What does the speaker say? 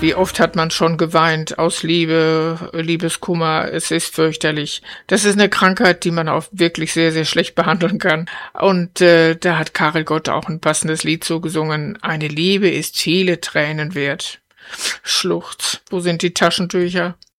wie oft hat man schon geweint aus Liebe, Liebeskummer. Es ist fürchterlich. Das ist eine Krankheit, die man auch wirklich sehr, sehr schlecht behandeln kann. Und da hat Karel Gott auch ein passendes Lied so gesungen. Eine Liebe ist viele Tränen wert. Schluchz. Wo sind die Taschentücher?